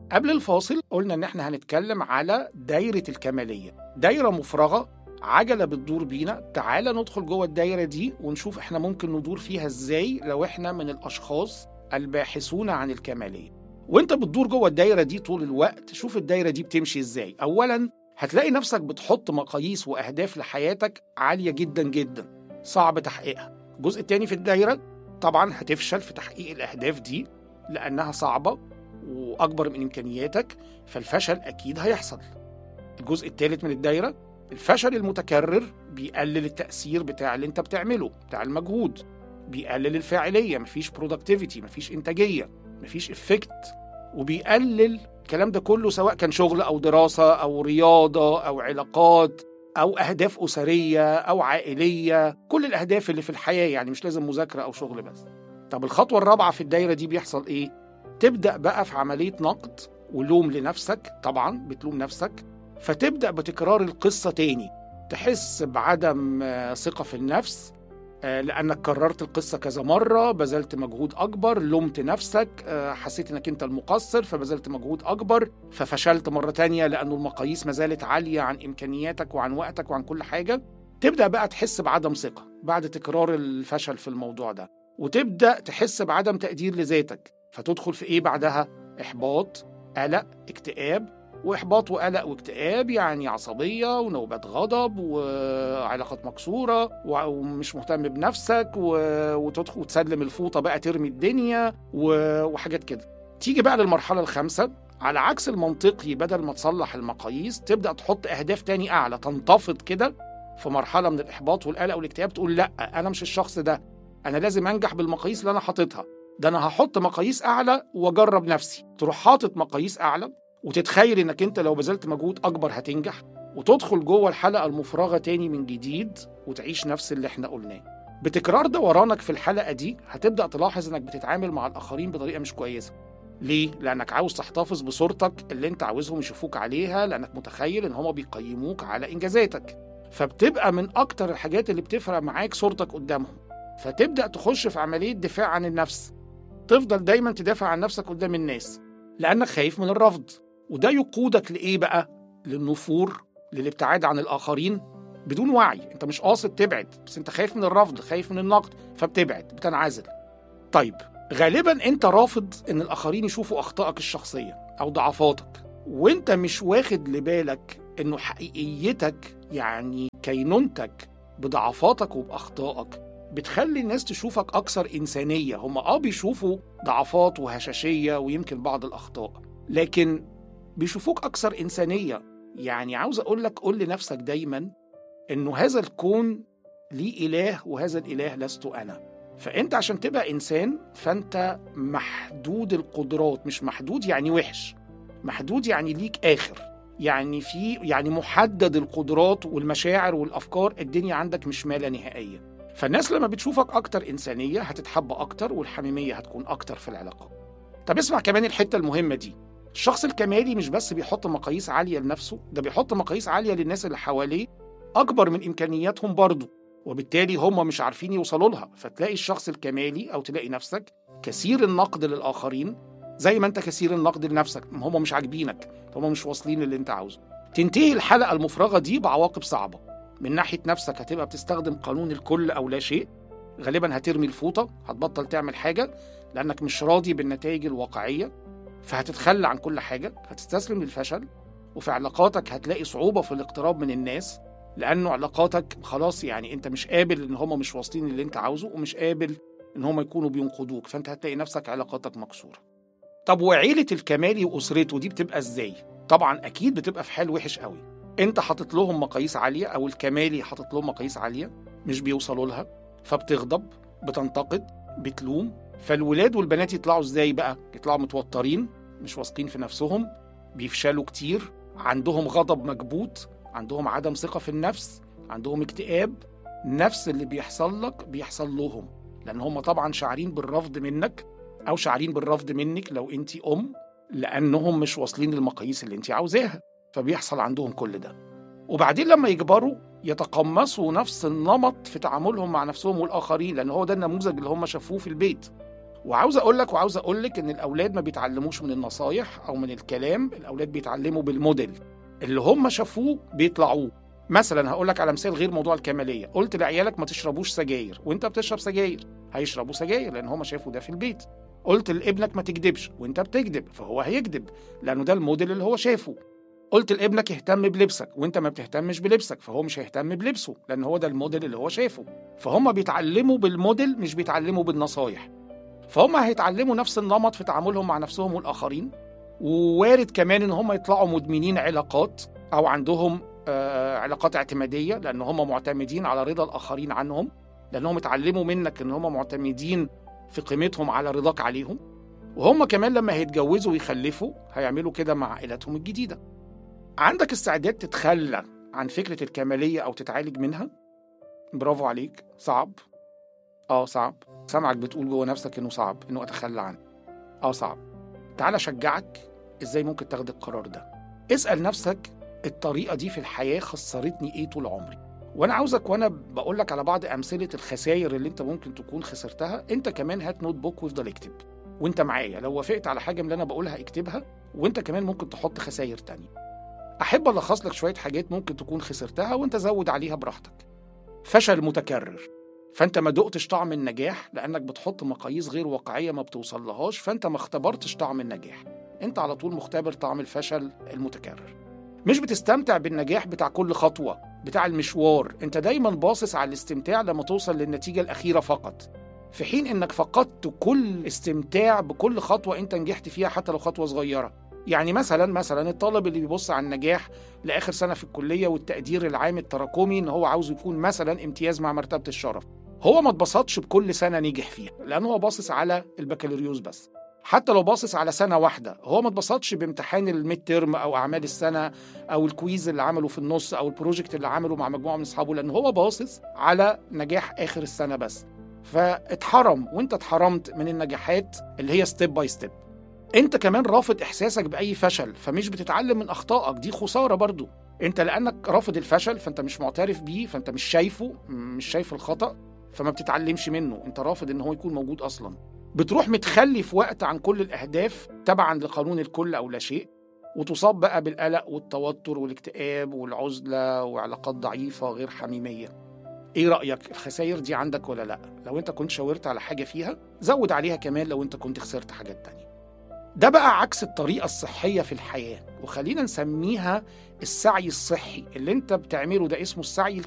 قبل الفاصل قلنا إن إحنا هنتكلم على دايرة الكمالية، دايرة مفرغة، عجلة بتدور بينا. تعال ندخل جوه الدايرة دي ونشوف إحنا ممكن ندور فيها إزاي لو إحنا من الأشخاص الباحثون عن الكمالية. وإنت بتدور جوه الدايرة دي طول الوقت، شوف الدايرة دي بتمشي إزاي. أولاً هتلاقي نفسك بتحط مقاييس وأهداف لحياتك عالية جداً جداً، صعب تحقيقها. الجزء التاني في الدايرة طبعاً هتفشل في تحقيق الأهداف دي لأنها صعبة وأكبر من إمكانياتك، فالفشل أكيد هيحصل. الجزء الثالث من الدايرة، الفشل المتكرر بيقلل التأثير بتاع اللي انت بتعمله، بتاع المجهود، بيقلل الفاعلية، مفيش productivity، مفيش إنتاجية، مفيش effect، وبيقلل الكلام ده كله سواء كان شغل أو دراسة أو رياضة أو علاقات أو أهداف أسرية أو عائلية، كل الأهداف اللي في الحياة، يعني مش لازم مذاكرة أو شغل بس. طب الخطوة الرابعة في الدايرة دي بيحصل إيه؟ تبدأ بقى في عملية نقد ولوم لنفسك، طبعا بتلوم نفسك، فتبدأ بتكرار القصة تاني، تحس بعدم ثقة في النفس لأنك كررت القصة كذا مرة، بذلت مجهود أكبر، لومت نفسك، حسيت أنك أنت المقصر فبذلت مجهود أكبر، ففشلت مرة تانية لأنه المقاييس ما زالت عالية عن إمكانياتك وعن وقتك وعن كل حاجة. تبدأ بقى تحس بعدم ثقة بعد تكرار الفشل في الموضوع ده، وتبدأ تحس بعدم تقدير لذاتك، فتدخل في إيه بعدها؟ إحباط، قلق، اكتئاب. وإحباط وقلق واكتئاب يعني عصبية ونوبات غضب وعلاقات مكسورة ومش مهتم بنفسك وتدخل وتسلم الفوطة بقى، ترمي الدنيا وحاجات كده. تيجي بقى للمرحلة الخامسة، على عكس المنطقي، بدل ما تصلح المقاييس تبدأ تحط أهداف تاني أعلى، تنتفض كده في مرحلة من الإحباط والقلق والاكتئاب، تقول لأ أنا مش الشخص ده، أنا لازم أنجح بالمقاييس اللي أنا حاططها، ده أنا هحط مقاييس أعلى وأجرب نفسي. تروح حاطط مقاييس أعلى وتتخيل إنك أنت لو بذلت مجهود أكبر هتنجح، وتدخل جوه الحلقة المفرغة تاني من جديد وتعيش نفس اللي احنا قلناه. بتكرار دورانك في الحلقة دي هتبدأ تلاحظ إنك بتتعامل مع الآخرين بطريقة مش كويسة. ليه؟ لأنك عاوز تحتفظ بصورتك اللي أنت عاوزهم يشوفوك عليها، لأنك متخيل إن هما بيقيموك على إنجازاتك، فبتبقى من أكتر الحاجات اللي بتفرق معاك صورتك قدامهم. فتبدأ تخش في عملية دفاع عن النفس، تفضل دايما تدافع عن نفسك قدام الناس لأنك خايف من الرفض. وده يقودك لإيه بقى؟ للنفور، للابتعاد عن الآخرين بدون وعي. أنت مش قاصد تبعد، بس أنت خايف من الرفض، خايف من النقد، فبتبعد، بتنعزل. طيب غالبا أنت رافض إن الآخرين يشوفوا أخطائك الشخصية أو ضعفاتك، وأنت مش واخد لبالك إنه حقيقيتك، يعني كينونتك بضعفاتك وبأخطائك، بتخلي الناس تشوفك أكثر إنسانية. هم بيشوفوا ضعفات وهشاشية ويمكن بعض الأخطاء، لكن بيشوفوك أكثر إنسانية. يعني عاوز أقول لك، قول لنفسك دايما إنه هذا الكون ليه إله وهذا الإله لست أنا. فأنت عشان تبقى إنسان فأنت محدود القدرات، مش محدود يعني وحش، محدود يعني ليك آخر، يعني محدد القدرات والمشاعر والأفكار، الدنيا عندك مش ما لا نهائية. فالناس لما بتشوفك أكتر إنسانية هتتحب أكتر، والحميمية هتكون أكتر في العلاقة. طب اسمع كمان الحتة المهمة دي، الشخص الكمالي مش بس بيحط مقاييس عالية لنفسه، ده بيحط مقاييس عالية للناس اللي حواليه أكبر من إمكانياتهم برضه، وبالتالي هم مش عارفين يوصلوا لها. فتلاقي الشخص الكمالي أو تلاقي نفسك كثير النقد للآخرين زي ما أنت كثير النقد لنفسك، هم مش عاجبينك، هم مش واصلين اللي أنت عاوزه. تنتهي الحلقة المفرغة دي بعواقب صعبة. من ناحية نفسك هتبقى بتستخدم قانون الكل أو لا شيء، غالبا هترمي الفوطة، هتبطل تعمل حاجة لأنك مش راضي بالنتائج الواقعية، فهتتخلى عن كل حاجة، هتستسلم للفشل. وفي علاقاتك هتلاقي صعوبة في الاقتراب من الناس، لأنه علاقاتك خلاص يعني أنت مش قابل إن هم مش واصلين اللي أنت عاوزه، ومش قابل إن هم يكونوا بينقضوك، فأنت هتلاقي نفسك علاقاتك مكسورة. طب وعيلة الكمالي وأسرته دي بتبقى إزاي؟ طبعا أكيد بتبقى في حال وحش قوي. أنت حاطط لهم مقاييس عالية، أو الكمالي حاطط لهم مقاييس عالية مش بيوصلوا لها، فبتغضب، بتنتقد، بتلوم. فالولاد والبنات يطلعوا إزاي بقى؟ يطلعوا متوترين، مش واثقين في نفسهم، بيفشلوا كتير، عندهم غضب مكبوت، عندهم عدم ثقة في النفس، عندهم اكتئاب. نفس اللي بيحصل لك بيحصل لهم، لأن هم طبعا شعرين بالرفض منك أو شعرين بالرفض منك لو أنت لأنهم مش واصلين للمقاييس اللي أنت عاوزاها، فبيحصل عندهم كل ده. وبعدين لما يكبروا يتقمصوا نفس النمط في تعاملهم مع نفسهم والآخرين، لأن هو ده النموذج اللي هم شافوه في البيت، وعاوز اقول لك ان الاولاد ما بيتعلموش من النصايح او من الكلام، الاولاد بيتعلموا بالموديل اللي هم شافوه بيطلعوه. مثلا هقول لك على مثال غير موضوع الكماليه، قلت لعيالك ما تشربوش سجاير وانت بتشرب سجاير، هيشربوا سجاير لان هم شافوا ده في البيت. قلت لابنك ما تكذبش وانت بتكذب، فهو هيكذب لانه ده الموديل اللي هو شافه. قلت لابنك اهتم بلبسك وانت ما بتهتمش بلبسك، فهو مش هيهتم بلبسه لان هو ده الموديل اللي هو شافه. فهم بيتعلموا بالموديل مش بيتعلموا بالنصايح. فهم هيتعلموا نفس النمط في تعاملهم مع نفسهم والآخرين، ووارد كمان إن هم يطلعوا مدمنين علاقات أو عندهم علاقات اعتمادية، لأن هم معتمدين على رضا الآخرين عنهم، لأنهم اتعلموا منك إن هم معتمدين في قيمتهم على رضاك عليهم. وهم كمان لما هيتجوزوا ويخلفوا هيعملوا كده مع عائلاتهم الجديدة. عندك استعداد تتخلى عن فكرة الكمالية أو تتعالج منها؟ برافو عليك. صعب؟ صعب. سامعك بتقول جوه نفسك انه صعب انه اتخلى عنه. صعب. تعال اشجعك ازاي ممكن تاخد القرار ده. اسأل نفسك الطريقة دي في الحياة خسرتني ايه طول عمري؟ وانا عاوزك وانا بقول لك على بعض امثلة الخسائر اللي انت ممكن تكون خسرتها، انت كمان هات نوت بوك وافضل اكتب وانت معايا. لو وافقت على حاجة من اللي انا بقولها اكتبها، وانت كمان ممكن تحط خسائر تانية. احب الخص لك شوية حاجات ممكن تكون خسرتها وانت زود عليها براحتك. فشل متكرر، فانت ما دقتش طعم النجاح لانك بتحط مقاييس غير واقعيه ما بتوصلهاش، فانت ما اختبرتش طعم النجاح، انت على طول مختبر طعم الفشل المتكرر. مش بتستمتع بالنجاح بتاع كل خطوه، بتاع المشوار، انت دايما باصص على الاستمتاع لما توصل للنتيجه الاخيره فقط، في حين انك فقدت كل استمتاع بكل خطوه انت نجحت فيها حتى لو خطوه صغيره. يعني مثلا الطالب اللي بيبص على النجاح لاخر سنه في الكليه والتقدير العام التراكمي ان هو عاوز يكون مثلا امتياز مع مرتبه الشرف، هو ما اتبسطش بكل سنه نجح فيها لانه هو باصص على البكالوريوس بس. حتى لو باصص على سنه واحده، هو ما اتبسطش بامتحان الميد تيرم او اعمال السنه او الكويز اللي عمله في النص او البروجكت اللي عمله مع مجموعه من اصحابه، لان هو باصص على نجاح اخر السنه بس. فاتحرم، وانت اتحرمت من النجاحات اللي هي ستيب باي ستيب. انت كمان رافض احساسك باي فشل، فمش بتتعلم من اخطائك، دي خساره برضو. انت لانك رافض الفشل فانت مش معترف بيه، فانت مش شايفه، مش شايف الخطأ، فما بتتعلمش منه، انت رافض ان هو يكون موجود اصلا. بتروح متخلي في وقت عن كل الاهداف تبعا لقانون الكل او لا شيء، وتصاب بقى بالقلق والتوتر والاكتئاب والعزله وعلاقات ضعيفه غير حميميه. ايه رأيك؟ الخسائر دي عندك ولا لا؟ لو انت كنت شاورت على حاجه فيها زود عليها كمان لو انت كنت خسرت حاجات تانية. ده بقى عكس الطريقة الصحية في الحياة، وخلينا نسميها السعي الصحي. اللي انت بتعمله ده اسمه السعي